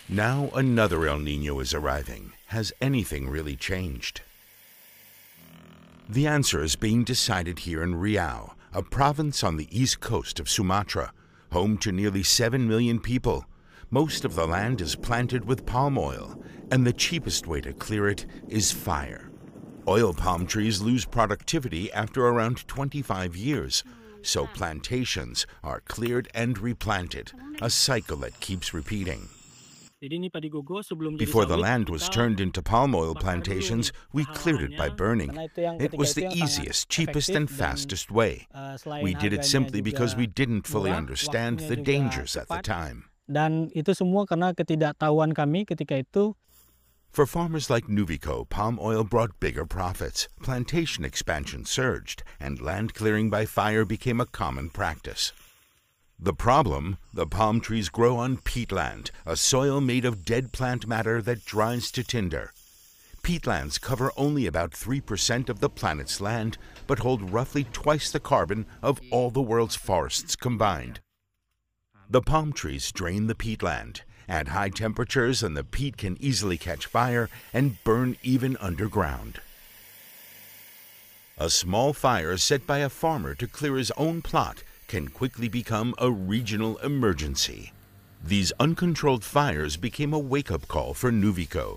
Now another El Niño is arriving. Has anything really changed? The answer is being decided here in Riau, a province on the east coast of Sumatra, home to nearly 7 million people. Most of the land is planted with palm oil, and the cheapest way to clear it is fire. Oil palm trees lose productivity after around 25 years, so plantations are cleared and replanted, a cycle that keeps repeating. Before the land was turned into palm oil plantations, we cleared it by burning. It was the easiest, cheapest, and fastest way. We did it simply because we didn't fully understand the dangers at the time. Dan itu semua karena ketidaktahuan kami ketika itu. For farmers like Nuvico, palm oil brought bigger profits. Plantation expansion surged, and land clearing by fire became a common practice. The problem? The palm trees grow on peatland, a soil made of dead plant matter that dries to tinder. Peatlands cover only about 3% of the planet's land, but hold roughly twice the carbon of all the world's forests combined. The palm trees drain the peatland. At high temperatures, and the peat can easily catch fire and burn even underground. A small fire set by a farmer to clear his own plot can quickly become a regional emergency. These uncontrolled fires became a wake-up call for Nuvico.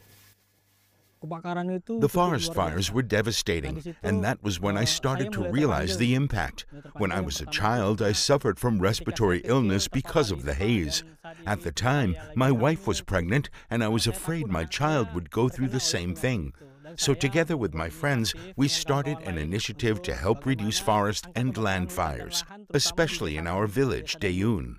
The forest fires were devastating, and that was when I started to realize the impact. When I was a child, I suffered from respiratory illness because of the haze. At the time, my wife was pregnant, and I was afraid my child would go through the same thing. So together with my friends, we started an initiative to help reduce forest and land fires, especially in our village, Dayun.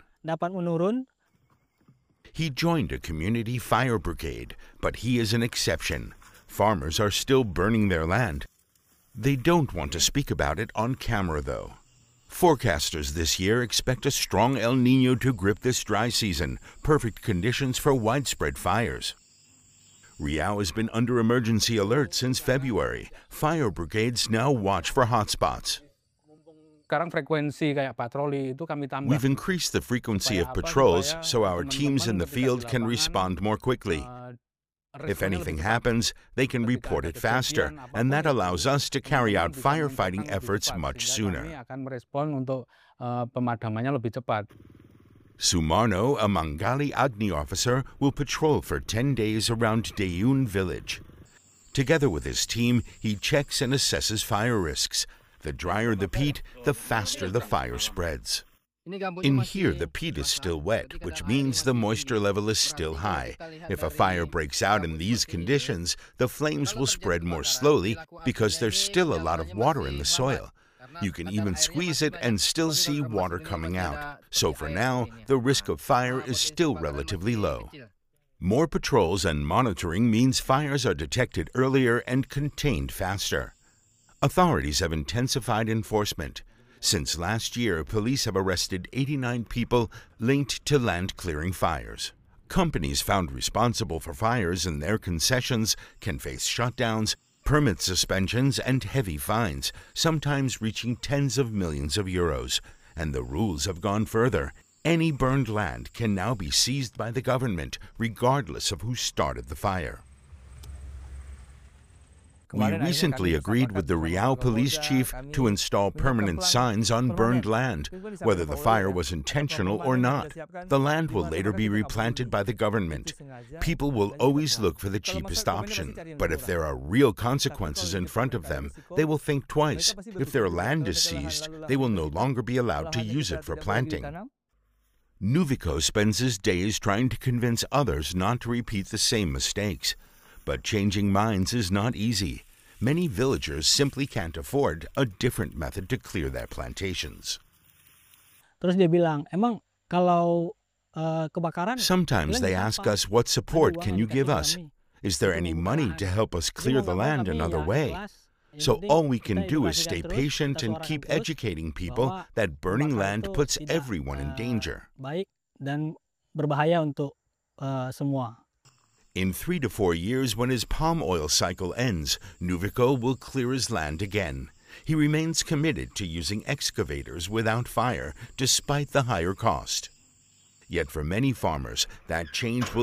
He joined a community fire brigade, but he is an exception. Farmers are still burning their land. They don't want to speak about it on camera, though. Forecasters this year expect a strong El Niño to grip this dry season, perfect conditions for widespread fires. Riau has been under emergency alert since February. Fire brigades now watch for hotspots. We've increased the frequency of patrols so our teams in the field can respond more quickly. If anything happens, they can report it faster, and that allows us to carry out firefighting efforts much sooner. Sumarno, a Mangali Agni officer, will patrol for 10 days around Dayun village. Together with his team, he checks and assesses fire risks. The drier the peat, the faster the fire spreads. In here, the peat is still wet, which means the moisture level is still high. If a fire breaks out in these conditions, the flames will spread more slowly because there's still a lot of water in the soil. You can even squeeze it and still see water coming out. So for now, the risk of fire is still relatively low. More patrols and monitoring means fires are detected earlier and contained faster. Authorities have intensified enforcement. Since last year, police have arrested 89 people linked to land-clearing fires. Companies found responsible for fires in their concessions can face shutdowns, permit suspensions, and heavy fines, sometimes reaching tens of millions of euros. And the rules have gone further. Any burned land can now be seized by the government, regardless of who started the fire. We recently agreed with the Riau police chief to install permanent signs on burned land, whether the fire was intentional or not. The land will later be replanted by the government. People will always look for the cheapest option, but if there are real consequences in front of them, they will think twice. If their land is seized, they will no longer be allowed to use it for planting. Nuvico spends his days trying to convince others not to repeat the same mistakes. But changing minds is not easy. Many villagers simply can't afford a different method to clear their plantations. Sometimes they ask us, what support can you give us? Is there any money to help us clear the land another way? So all we can do is stay patient and keep educating people that burning land puts everyone in danger. In 3 to 4 years, when his palm oil cycle ends, Nuvico will clear his land again. He remains committed to using excavators without fire, despite the higher cost. Yet for many farmers, that change will